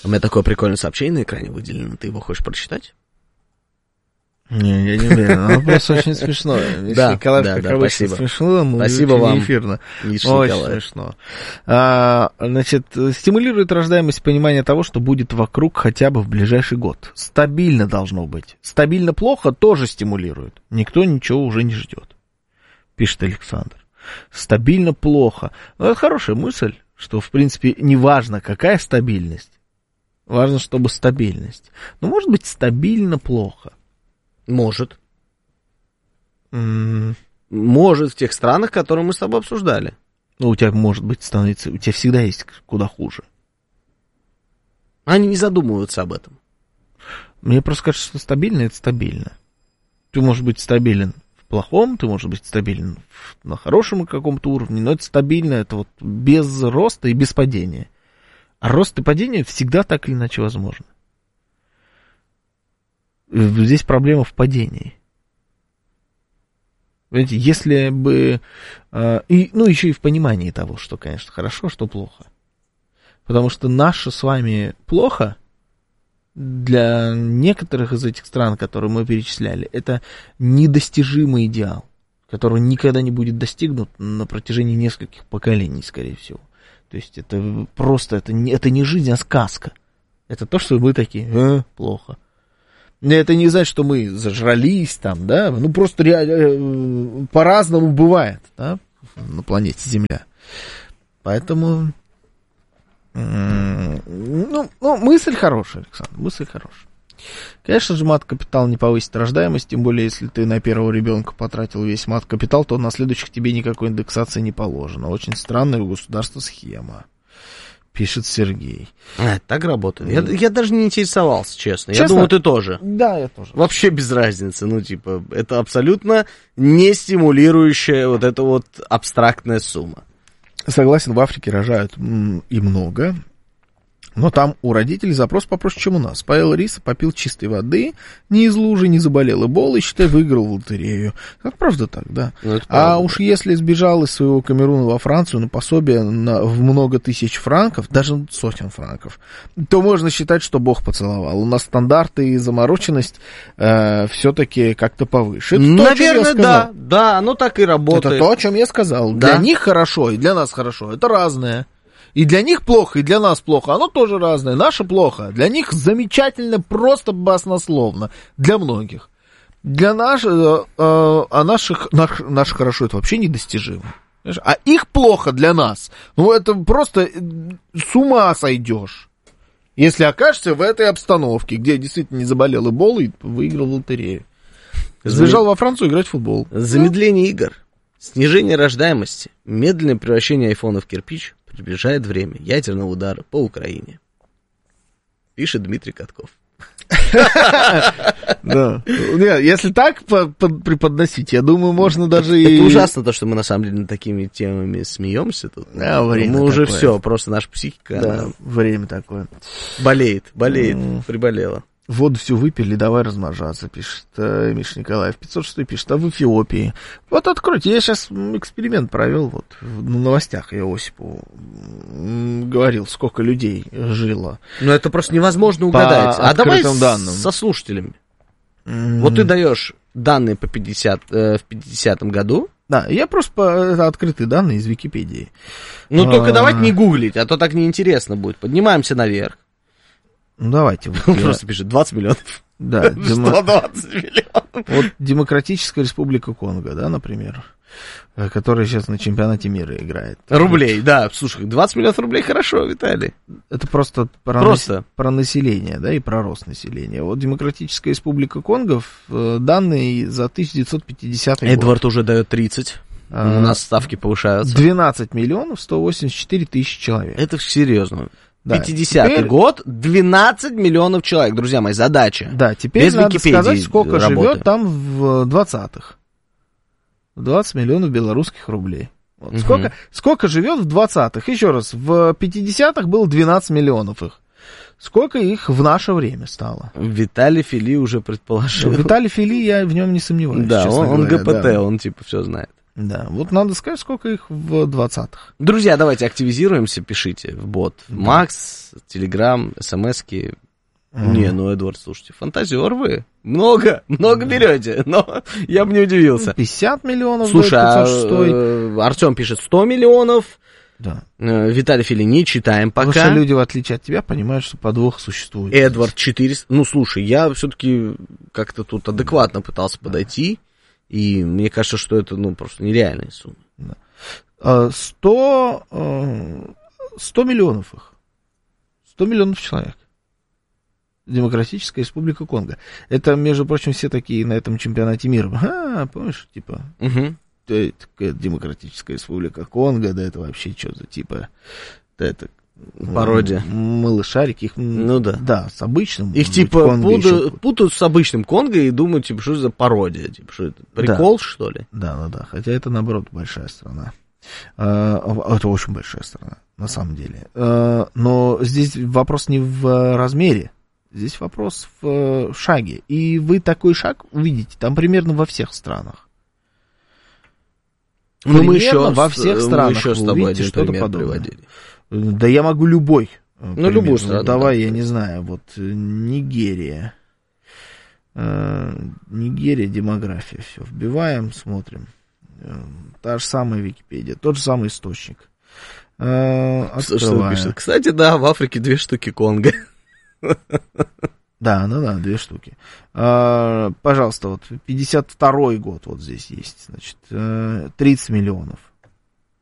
У меня такое прикольное сообщение на экране выделено. Ты его хочешь прочитать? Не, я не уверен. Оно просто очень смешно. Да, Николаев, как обычно, смешно, но спасибо вам. Эфирно. Очень смешно. Значит, стимулирует рождаемость понимание того, что будет вокруг хотя бы в ближайший год. Стабильно должно быть. Стабильно плохо тоже стимулирует. Никто ничего уже не ждет, пишет Александр. Стабильно плохо. Ну, это хорошая мысль, что, в принципе, не важно, какая стабильность. Важно, чтобы стабильность. Но может быть стабильно плохо. Может. Может в тех странах, которые мы с тобой обсуждали. Ну, у тебя может быть становится, у тебя всегда есть куда хуже. Они не задумываются об этом. Мне просто кажется, что стабильно — это стабильно. Ты можешь быть стабилен в плохом, ты можешь быть стабилен на хорошем каком-то уровне, но это стабильно, это вот без роста и без падения. А рост и падение всегда так или иначе возможно. Здесь проблема в падении. Понимаете, если бы... еще и в понимании того, что, конечно, хорошо, что плохо. Потому что наше с вами плохо для некоторых из этих стран, которые мы перечисляли, это недостижимый идеал, который никогда не будет достигнут на протяжении нескольких поколений, скорее всего. То есть это просто, это не жизнь, а сказка. Это то, что мы такие, плохо. Это не значит, что мы зажрались там, да, ну просто реально по-разному бывает, да, на планете Земля. Поэтому, мысль хорошая, Александр, мысль хорошая. Конечно же, мат-капитал не повысит рождаемость, тем более, если ты на первого ребенка потратил весь мат-капитал, то на следующих тебе никакой индексации не положено. Очень странная у государства схема, пишет Сергей. Так работает. Я даже не интересовался, честно. Я думаю, ты тоже. Да, я тоже. Вообще без разницы. Это абсолютно не стимулирующая вот эта вот абстрактная сумма. Согласен, в Африке рожают и много. Но там у родителей запрос попроще, чем у нас. Поел риса, попил чистой воды, не из лужи, не заболел эболой, считай, выиграл в лотерею. Это правда так, да. А уж если сбежал из своего Камеруна во Францию на пособие в много тысяч франков, даже сотен франков, то можно считать, что Бог поцеловал. У нас стандарты и замороченность все-таки как-то повыше. Это наверное, то, да, оно так и работает. Это то, о чем я сказал. Да? Для них хорошо и для нас хорошо. Это разное. И для них плохо, и для нас плохо. Оно тоже разное. Наше плохо. Для них замечательно, просто баснословно. Для многих. Для наших, наш хорошо, это вообще недостижимо. А их плохо для нас. Ну, это просто с ума сойдешь. Если окажешься в этой обстановке, где действительно не заболел эболой, выиграл в лотерею. Сбежал во Францию играть в футбол. Замедление игр, снижение рождаемости, медленное превращение айфона в кирпич приближает время ядерного удара по Украине. Пишет Дмитрий Катков. Да. Если так преподносить, я думаю, можно даже и... Это ужасно, то, что мы на самом деле над такими темами смеемся тут. Мы уже все, просто наша психика... Да, время такое. Болеет, приболела. Воду всю выпили, давай размножаться, пишет Миша Николаев. 506 пишет, а в Эфиопии? Вот откройте, я сейчас эксперимент провел, вот на новостях я Осипу говорил, сколько людей жило. Но это просто невозможно угадать. А давай данным. Со слушателями. Вот ты даешь данные по 50-м году. Да, я просто открытые данные из Википедии. Ну только давайте не гуглить, а то так неинтересно будет. Поднимаемся наверх. Ну, давайте. Он просто пишет 20 миллионов. Да. 20 миллионов. Вот Демократическая Республика Конго, да, например, которая сейчас на чемпионате мира играет. Рублей, да. Слушай, 20 миллионов рублей хорошо, Виталий. Это просто про население, да, и про рост населения. Вот Демократическая Республика Конго, данные за 1950 год. Эдвард уже дает 30. У нас ставки повышаются. 12 миллионов 184 тысячи человек. Это серьезно. Да. 50-й год, 12 миллионов человек, друзья мои, задача. Да, теперь без надо сказать, сколько живет там в 20-х. 20 миллионов белорусских рублей. Вот. Сколько живет в 20-х? Еще раз, в 50-х было 12 миллионов их. Сколько их в наше время стало? Виталий Фили уже предположил. Виталий Фили, я в нем не сомневаюсь. Да, он ГПТ, да. Он типа все знает. Да, вот надо сказать, сколько их в 20-х. Друзья, давайте активизируемся, пишите в бот. Макс, Телеграм, СМСки. Не, ну, Эдвард, слушайте, фантазер вы. Много берете, но я бы не удивился. 50 миллионов. Слушай, Артем пишет 100 миллионов. Да. Виталий Филини, читаем пока. Потому что люди, в отличие от тебя, понимают, что подвох существует. Эдвард 400. Ну, слушай, я все-таки как-то тут адекватно пытался подойти. И мне кажется, что это, ну, просто нереальная сумма. Да. 100 миллионов их. 100 миллионов человек. Демократическая Республика Конго. Это, между прочим, все такие на этом чемпионате мира. Помнишь, типа... Демократическая Республика Конго, да это вообще что за типа... Это... Пародия. Малышарики. Их, ну да. Да, с обычным. Их типа путают с обычным Конго и думают, типа, что за пародия? Типа, что это? Прикол, да. Что ли? Да. Хотя это, наоборот, большая страна. Это очень большая страна, на самом деле. Но здесь вопрос не в размере. Здесь вопрос в шаге. И вы такой шаг увидите там примерно во всех странах. Ну, мы еще во всех странах с тобой один что-то пример подобное. Приводили. Да я могу любой. Ну, любую страну. Давай, я не знаю, вот Нигерия. Нигерия, демография. Все, вбиваем, смотрим. Та же самая Википедия, тот же самый источник. Что пишет? Кстати, да, в Африке 2 штуки Конго. Да, 2 штуки. Пожалуйста, вот 52-й год вот здесь есть, значит, 30 миллионов.